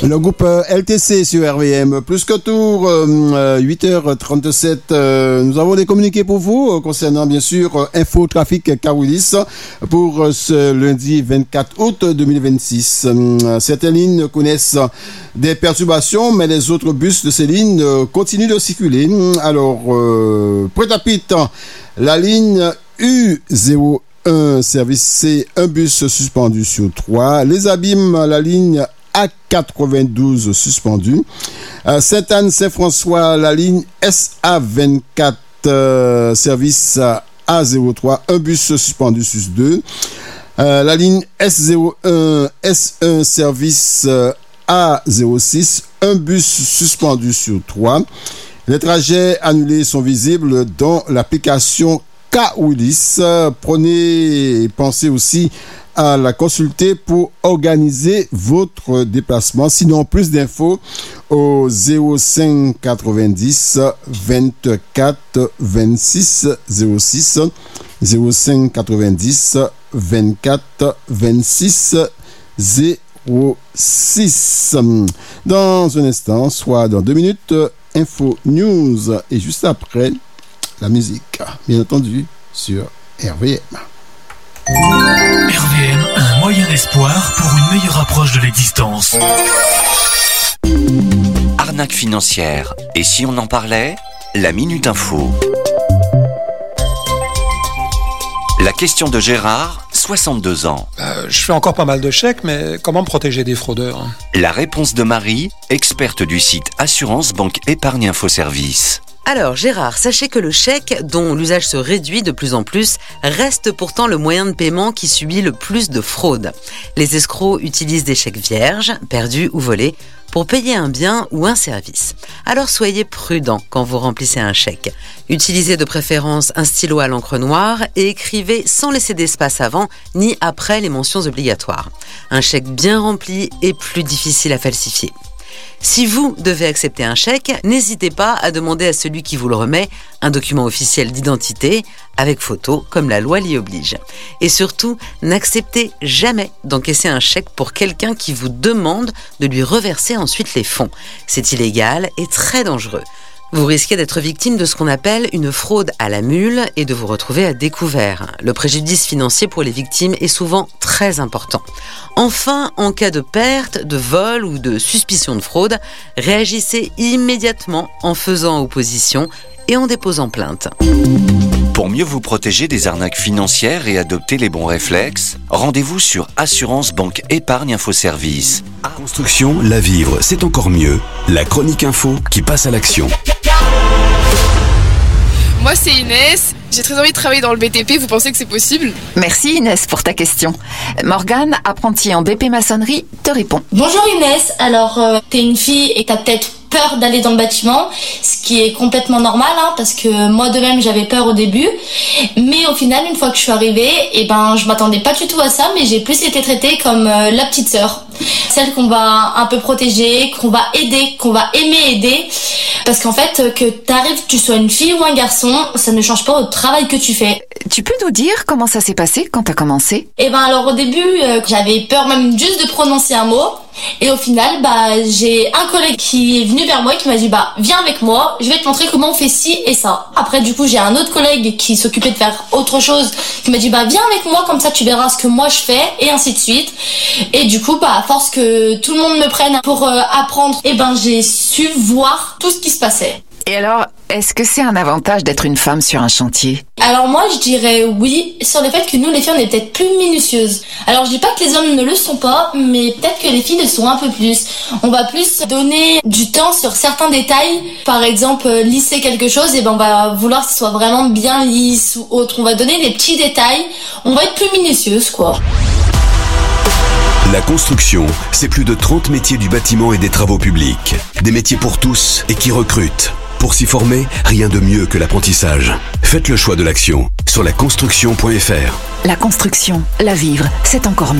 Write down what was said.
Le groupe LTC sur RVM, plus que tour, 8h37. Nous avons des communiqués pour vous concernant bien sûr Info Trafic Kaoulis pour ce lundi 24 août 2026. Certaines lignes connaissent des perturbations, mais les autres bus de ces lignes continuent de circuler. Alors, Pointe-à-Pitre, la ligne U01 service C, un bus suspendu sur 3. Les Abîmes, la ligne A92 suspendu. Sainte-Anne-Saint-François, la ligne SA24 service A03, un bus suspendu sur 2. La ligne S01 S1 service A06, un bus suspendu sur 3. Les trajets annulés sont visibles dans l'application Kaoulis. Pensez aussi à la consulter pour organiser votre déplacement. Sinon, plus d'infos au 05 90 24 26 06 05 90 24 26 06. Dans un instant, soit dans 2 minutes, Info News et juste après, la musique, bien entendu, sur RVM. RVM, un moyen d'espoir pour une meilleure approche de l'existence. Arnaque financière. Et si on en parlait? La Minute Info. La question de Gérard, 62 ans. Je fais encore pas mal de chèques, mais comment me protéger des fraudeurs? La réponse de Marie, experte du site Assurance Banque Épargne Info Service. Alors Gérard, sachez que le chèque, dont l'usage se réduit de plus en plus, reste pourtant le moyen de paiement qui subit le plus de fraude. Les escrocs utilisent des chèques vierges, perdus ou volés, pour payer un bien ou un service. Alors soyez prudents quand vous remplissez un chèque. Utilisez de préférence un stylo à l'encre noire et écrivez sans laisser d'espace avant ni après les mentions obligatoires. Un chèque bien rempli est plus difficile à falsifier. Si vous devez accepter un chèque, n'hésitez pas à demander à celui qui vous le remet un document officiel d'identité avec photo, comme la loi l'y oblige. Et surtout, n'acceptez jamais d'encaisser un chèque pour quelqu'un qui vous demande de lui reverser ensuite les fonds. C'est illégal et très dangereux. Vous risquez d'être victime de ce qu'on appelle une fraude à la mule et de vous retrouver à découvert. Le préjudice financier pour les victimes est souvent très important. Enfin, en cas de perte, de vol ou de suspicion de fraude, réagissez immédiatement en faisant opposition et en déposant plainte. Pour mieux vous protéger des arnaques financières et adopter les bons réflexes, rendez-vous sur Assurance Banque Épargne Info Service. Construction, la vivre, c'est encore mieux. La chronique info qui passe à l'action. Moi, c'est Inès. J'ai très envie de travailler dans le BTP. Vous pensez que c'est possible? Merci Inès pour ta question. Morgane, apprentie en BP maçonnerie, te répond. Bonjour Inès. Alors, t'es une fille et t'as peut-être peur d'aller dans le bâtiment, ce qui est complètement normal, parce que moi de même j'avais peur au début, mais au final une fois que je suis arrivée, je m'attendais pas du tout à ça, mais j'ai plus été traitée comme la petite sœur, celle qu'on va un peu protéger, qu'on va aider, qu'on va aimer aider, parce qu'en fait que t'arrives, tu sois une fille ou un garçon, ça ne change pas au travail que tu fais. Tu peux nous dire comment ça s'est passé quand t'as commencé? Alors au début j'avais peur même juste de prononcer un mot. Et au final, j'ai un collègue qui est venu vers moi et qui m'a dit viens avec moi, je vais te montrer comment on fait ci et ça. Après du coup, j'ai un autre collègue qui s'occupait de faire autre chose, qui m'a dit viens avec moi, comme ça tu verras ce que moi je fais, et ainsi de suite. Et du coup, à force que tout le monde me prenne pour apprendre, j'ai su voir tout ce qui se passait. Et alors, est-ce que c'est un avantage d'être une femme sur un chantier? Alors moi, je dirais oui, sur le fait que nous, les filles, on est peut-être plus minutieuses. Alors je dis pas que les hommes ne le sont pas, mais peut-être que les filles le sont un peu plus. On va plus donner du temps sur certains détails. Par exemple, lisser quelque chose, on va vouloir que ce soit vraiment bien lisse ou autre. On va donner des petits détails. On va être plus minutieuse, quoi. La construction, c'est plus de 30 métiers du bâtiment et des travaux publics. Des métiers pour tous et qui recrutent. Pour s'y former, rien de mieux que l'apprentissage. Faites le choix de l'action sur laconstruction.fr. La construction, la vivre, c'est encore mieux.